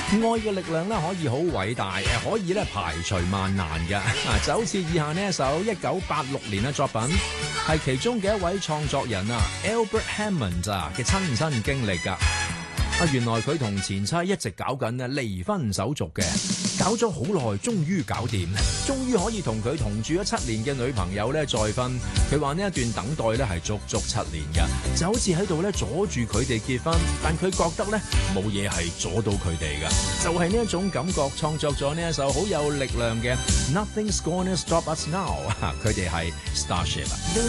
愛嘅力量咧可以好偉大，可以咧排除萬難嘅。就好似以下呢一首1986年嘅作品，係其中嘅一位創作人Albert Hammond 嘅親身經歷㗎。原來佢同前妻一直搞緊離婚手續嘅，搞咗好耐，終於搞掂，終於可以同佢同住咗7年嘅女朋友咧再婚。佢話呢一段等待咧係足足7年嘅，就好似喺度咧阻住佢哋結婚，但佢覺得咧冇嘢係阻到佢哋㗎，就係呢一種感覺，創作咗呢一首好有力量嘅 Nothing's Gonna Stop Us Now。佢哋係 Starship。